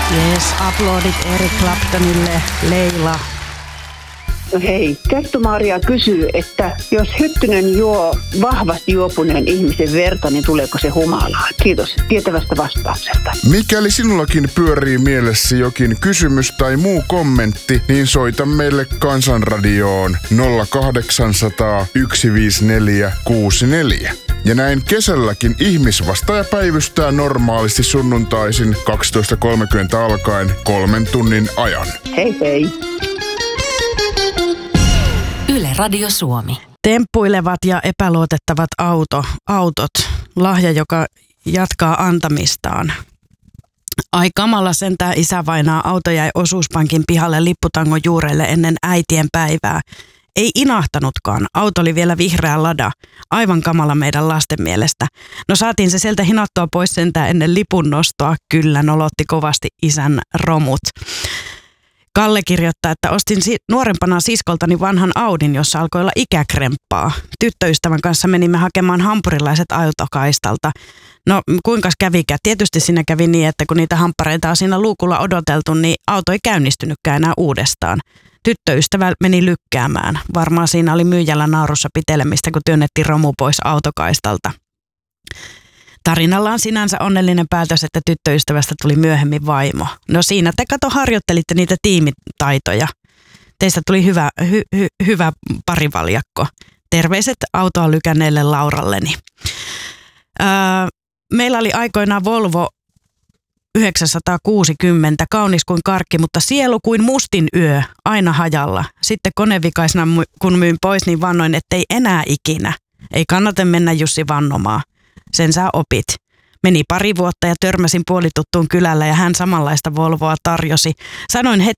Yes, aplodit Eric Claptonille, Leila. No hei, Kettu-Maria kysyy, että jos Hyttynen juo vahvasti juopuneen ihmisen verta, niin tuleeko se humalaan? Kiitos tietävästä vastauksesta. Mikäli sinullakin pyörii mielessä jokin kysymys tai muu kommentti, niin soita meille Kansanradioon 0800 154 64. Ja näin kesälläkin ihmisvastaaja päivystää normaalisti sunnuntaisin 12.30 alkaen 3 tunnin ajan. Hei hei. Yle Radio Suomi. Temppuilevat ja epäluotettavat autot. Lahja, joka jatkaa antamistaan. Ai kamala sentään isävainaa, auto jäi osuuspankin pihalle lipputangon juurelle ennen äitien päivää. Ei inahtanutkaan, auto oli vielä vihreä lada. Aivan kamala meidän lasten mielestä. No saatiin se sieltä hinattua pois sentään ennen lipun nostoa. Kyllä, nolotti kovasti isän romut. Kalle kirjoittaa, että ostin nuorempana siskoltani vanhan Audin, jossa alkoi olla ikäkremppaa. Tyttöystävän kanssa menimme hakemaan hampurilaiset autokaistalta. No kuinkas kävikään? Tietysti siinä kävi niin, että kun niitä hamppareita on siinä luukulla odoteltu, niin auto ei käynnistynytkään enää uudestaan. Tyttöystävä meni lykkäämään. Varmaan siinä oli myyjällä naarussa pitelemistä, kun työnnettiin romu pois autokaistalta. Tarinalla on sinänsä onnellinen päätös, että tyttöystävästä tuli myöhemmin vaimo. No siinä te harjoittelitte niitä tiimitaitoja. Teistä tuli hyvä parivaljakko. Terveiset autoa lykänneelle Lauralleni. Meillä oli aikoinaan Volvo 960, kaunis kuin karkki, mutta sielu kuin mustin yö, aina hajalla. Sitten konevikaisena kun myin pois, niin vannoin, ettei enää ikinä. Ei kannata mennä Jussi vannomaan. Sen sä opit. Meni pari vuotta ja törmäsin puolituttuun kylällä ja hän samanlaista Volvoa tarjosi. Sanoin heti,